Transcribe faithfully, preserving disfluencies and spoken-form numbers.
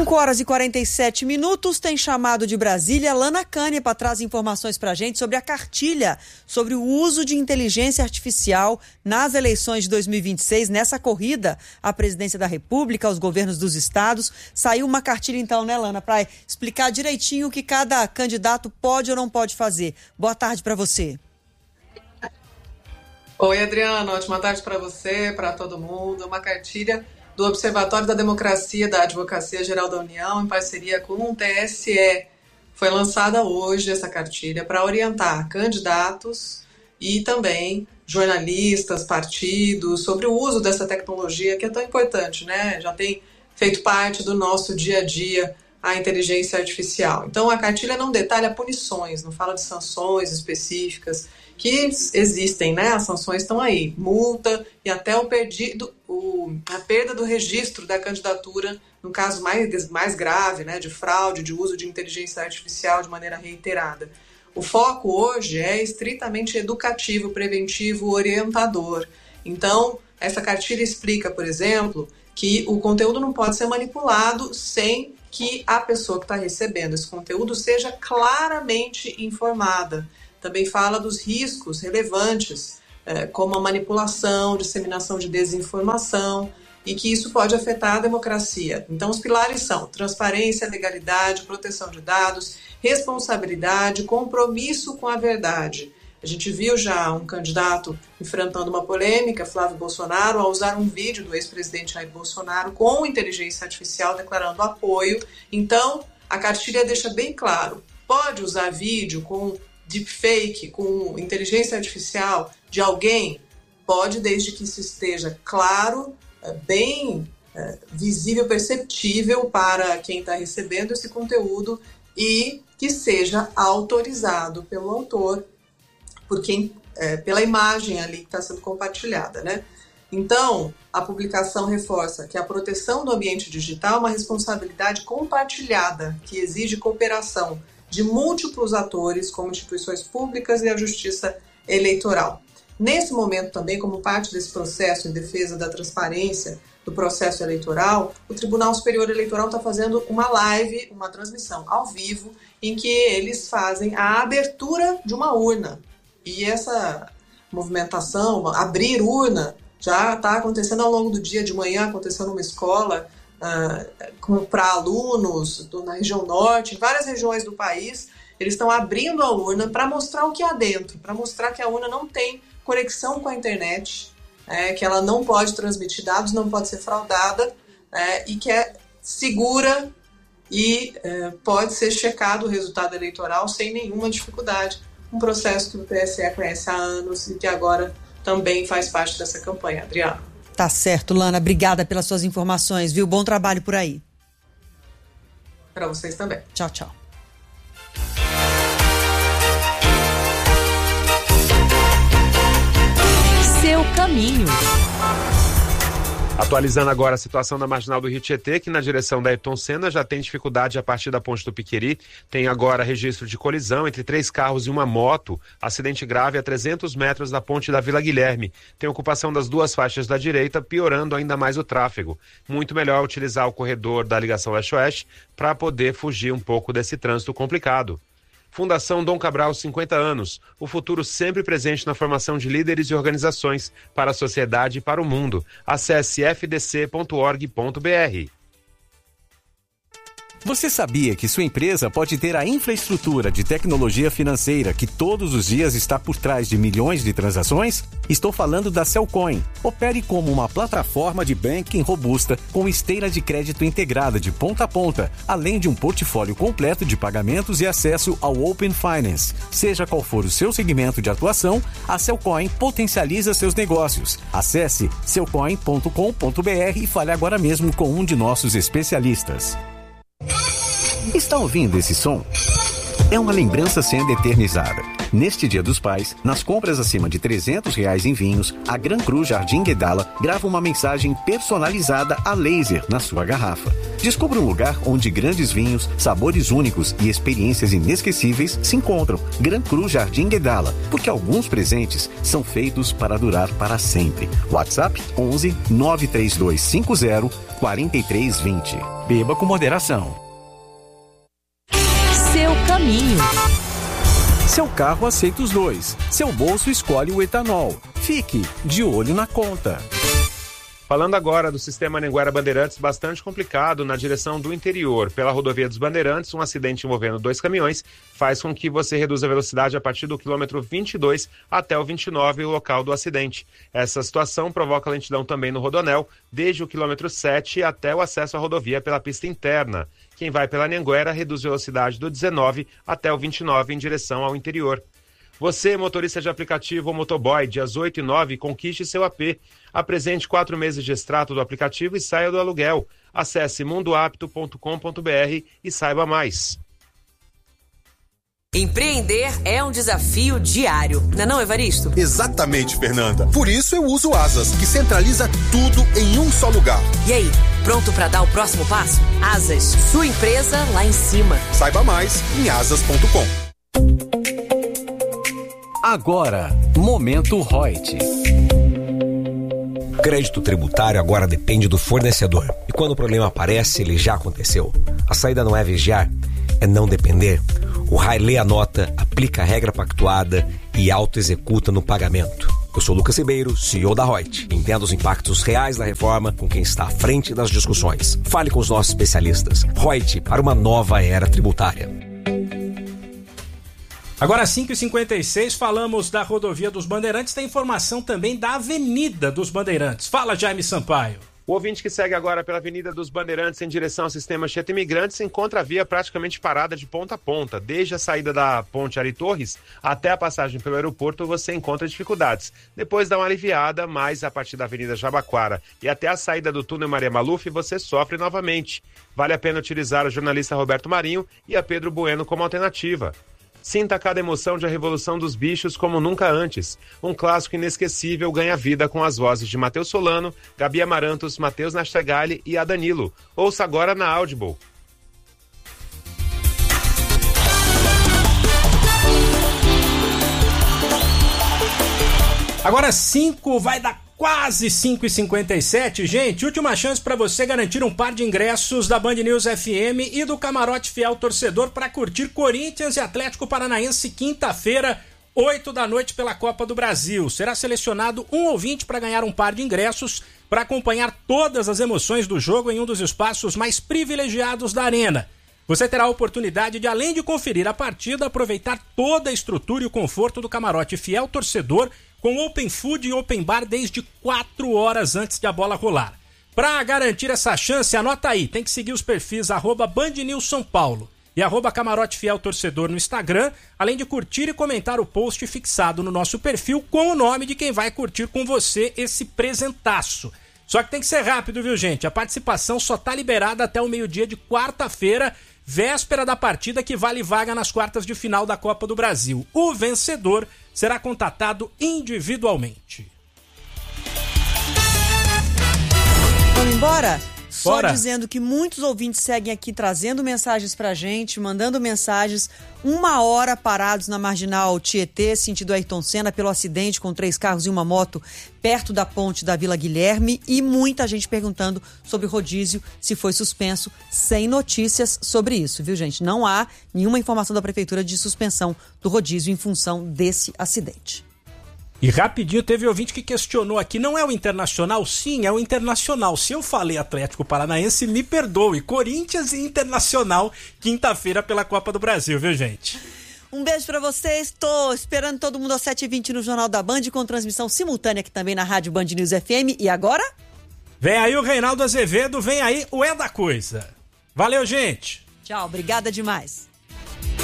cinco horas e quarenta e sete minutos, tem chamado de Brasília. Lana Canepa traz informações para a gente sobre a cartilha, sobre o uso de inteligência artificial nas eleições de dois mil e vinte e seis, nessa corrida à presidência da República, aos governos dos estados. Saiu uma cartilha então, né, Lana, para explicar direitinho o que cada candidato pode ou não pode fazer. Boa tarde para você. Oi, Adriana, ótima tarde para você, para todo mundo. Uma cartilha do Observatório da Democracia da Advocacia Geral da União, em parceria com o T S E. Foi lançada hoje essa cartilha para orientar candidatos e também jornalistas, partidos, sobre o uso dessa tecnologia que é tão importante, né? Já tem feito parte do nosso dia a dia a inteligência artificial. Então, a cartilha não detalha punições, não fala de sanções específicas, que existem, né? As sanções estão aí, multa e até o perdido, o, a perda do registro da candidatura, no caso mais, mais grave, né? De fraude, de uso de inteligência artificial de maneira reiterada. O foco hoje é estritamente educativo, preventivo, orientador. Então, essa cartilha explica, por exemplo, que o conteúdo não pode ser manipulado sem que a pessoa que está recebendo esse conteúdo seja claramente informada. Também fala dos riscos relevantes, eh, como a manipulação, disseminação de desinformação, e que isso pode afetar a democracia. Então, os pilares são transparência, legalidade, proteção de dados, responsabilidade, compromisso com a verdade. A gente viu já um candidato enfrentando uma polêmica, Flávio Bolsonaro, ao usar um vídeo do ex-presidente Jair Bolsonaro com inteligência artificial declarando apoio. Então, a cartilha deixa bem claro, pode usar vídeo com deepfake, com inteligência artificial de alguém? Pode, desde que isso esteja claro, bem é, visível, perceptível para quem está recebendo esse conteúdo e que seja autorizado pelo autor, por quem, é, pela imagem ali que está sendo compartilhada, né? Então, a publicação reforça que a proteção do ambiente digital é uma responsabilidade compartilhada, que exige cooperação de múltiplos atores, como instituições públicas e a justiça eleitoral. Nesse momento também, como parte desse processo em defesa da transparência do processo eleitoral, o Tribunal Superior Eleitoral está fazendo uma live, uma transmissão ao vivo, em que eles fazem a abertura de uma urna. E essa movimentação, abrir urna, já está acontecendo ao longo do dia. De manhã aconteceu numa escola uh, para alunos do, na região norte, em várias regiões do país. Eles estão abrindo a urna para mostrar o que há dentro, para mostrar que a urna não tem conexão com a internet, é, que ela não pode transmitir dados, não pode ser fraudada, é, e que é segura e é, pode ser checado o resultado eleitoral sem nenhuma dificuldade. Um processo que o T S E conhece há anos e que agora também faz parte dessa campanha. Adriana. Tá certo, Lana. Obrigada pelas suas informações, viu? Bom trabalho por aí. Para vocês também. Tchau, tchau. Seu caminho. Atualizando agora a situação da Marginal do Rio Tietê, que na direção da Ayrton Senna já tem dificuldade a partir da Ponte do Piqueri. Tem agora registro de colisão entre três carros e uma moto. Acidente grave a trezentos metros da ponte da Vila Guilherme. Tem ocupação das duas faixas da direita, piorando ainda mais o tráfego. Muito melhor utilizar o corredor da ligação leste-oeste para poder fugir um pouco desse trânsito complicado. Fundação Dom Cabral, cinquenta anos. O futuro sempre presente na formação de líderes e organizações para a sociedade e para o mundo. Acesse f d c ponto org ponto b r. Você sabia que sua empresa pode ter a infraestrutura de tecnologia financeira que todos os dias está por trás de milhões de transações? Estou falando da Cellcoin. Opere como uma plataforma de banking robusta com esteira de crédito integrada de ponta a ponta, além de um portfólio completo de pagamentos e acesso ao Open Finance. Seja qual for o seu segmento de atuação, a Cellcoin potencializa seus negócios. Acesse cellcoin ponto com ponto b r e fale agora mesmo com um de nossos especialistas. Está ouvindo esse som? É uma lembrança sendo eternizada. Neste Dia dos Pais, nas compras acima de trezentos reais em vinhos, a Gran Cru Jardim Guedala grava uma mensagem personalizada a laser na sua garrafa. Descubra um lugar onde grandes vinhos, sabores únicos e experiências inesquecíveis se encontram. Gran Cru Jardim Guedala, porque alguns presentes são feitos para durar para sempre. WhatsApp onze nove três dois cinco zero quatro três dois zero. Beba com moderação. Seu caminho. Seu carro aceita os dois. Seu bolso escolhe o etanol. Fique de olho na conta. Falando agora do sistema Anhanguera Bandeirantes, bastante complicado na direção do interior. Pela rodovia dos Bandeirantes, um acidente envolvendo dois caminhões faz com que você reduza a velocidade a partir do quilômetro vinte e dois até o vinte e nove, o local do acidente. Essa situação provoca lentidão também no Rodonel, desde o quilômetro sete até o acesso à rodovia pela pista interna. Quem vai pela Anhanguera reduz a velocidade do dezenove até o vinte e nove em direção ao interior. Você, motorista de aplicativo ou motoboy, dias oito e nove, conquiste seu A P. Apresente quatro meses de extrato do aplicativo e saia do aluguel. Acesse mundo apto ponto com ponto b r e saiba mais. Empreender é um desafio diário, não é não, Evaristo? Exatamente, Fernanda. Por isso eu uso Asas, que centraliza tudo em um só lugar. E aí, pronto para dar o próximo passo? Asas, sua empresa lá em cima. Saiba mais em asas ponto com. Agora, Momento Reut. Crédito tributário agora depende do fornecedor. E quando o problema aparece, ele já aconteceu. A saída não é vigiar, é não depender. O R A I lê a nota, aplica a regra pactuada e auto-executa no pagamento. Eu sou Lucas Ribeiro, C E O da Reut. Entenda os impactos reais da reforma com quem está à frente das discussões. Fale com os nossos especialistas. Reut, para uma nova era tributária. Agora, cinco e cinquenta e seis, falamos da rodovia dos Bandeirantes, tem informação também da Avenida dos Bandeirantes. Fala, Jaime Sampaio. O ouvinte que segue agora pela Avenida dos Bandeirantes em direção ao sistema Anchieta Imigrantes encontra a via praticamente parada de ponta a ponta. Desde a saída da ponte Ari Torres até a passagem pelo aeroporto você encontra dificuldades. Depois dá uma aliviada, mas a partir da Avenida Jabaquara e até a saída do túnel Maria Maluf você sofre novamente. Vale a pena utilizar o jornalista Roberto Marinho e a Pedro Bueno como alternativa. Sinta cada emoção de A Revolução dos Bichos como nunca antes. Um clássico inesquecível ganha vida com as vozes de Matheus Solano, Gabi Amarantos, Matheus Nastegali e a Danilo. Ouça agora na Audible. Agora cinco, vai dar quase cinco e cinquenta e sete, gente. Última chance para você garantir um par de ingressos da Band News F M e do Camarote Fiel Torcedor para curtir Corinthians e Atlético Paranaense quinta-feira, oito da noite pela Copa do Brasil. Será selecionado um ouvinte para ganhar um par de ingressos para acompanhar todas as emoções do jogo em um dos espaços mais privilegiados da arena. Você terá a oportunidade de, além de conferir a partida, aproveitar toda a estrutura e o conforto do Camarote Fiel Torcedor, com Open Food e Open Bar desde quatro horas antes de a bola rolar. Para garantir essa chance, anota aí, tem que seguir os perfis arroba Band News São Paulo e arroba Camarote Fiel Torcedor no Instagram, além de curtir e comentar o post fixado no nosso perfil com o nome de quem vai curtir com você esse presentaço. Só que tem que ser rápido, viu, gente? A participação só tá liberada até o meio-dia de quarta-feira, véspera da partida que vale vaga nas quartas de final da Copa do Brasil. O vencedor será contatado individualmente. Vamos embora? Só Bora. Dizendo que muitos ouvintes seguem aqui trazendo mensagens pra gente, mandando mensagens, uma hora parados na Marginal Tietê, sentido Ayrton Senna, pelo acidente com três carros e uma moto perto da ponte da Vila Guilherme, e muita gente perguntando sobre o rodízio, se foi suspenso, sem notícias sobre isso, viu, gente? Não há nenhuma informação da Prefeitura de suspensão do rodízio em função desse acidente. E rapidinho, teve ouvinte que questionou aqui, não é o Internacional? Sim, é o Internacional. Se eu falei Atlético Paranaense, me perdoe. Corinthians e Internacional, quinta-feira pela Copa do Brasil, viu, gente? Um beijo pra vocês, tô esperando todo mundo às sete e vinte no Jornal da Band, com transmissão simultânea aqui também na Rádio Band News F M. E agora? Vem aí o Reinaldo Azevedo, vem aí o É da Coisa. Valeu, gente! Tchau, obrigada demais.